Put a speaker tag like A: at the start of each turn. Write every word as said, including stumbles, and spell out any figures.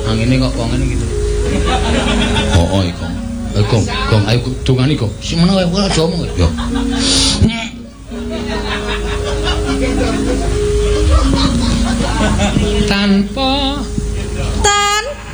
A: Angine kok wong ngene gitu. Oh, oh iku. Eh, Gong, Gong, ayo dongani, Gong. Sing meneng wae aja omong. Yo.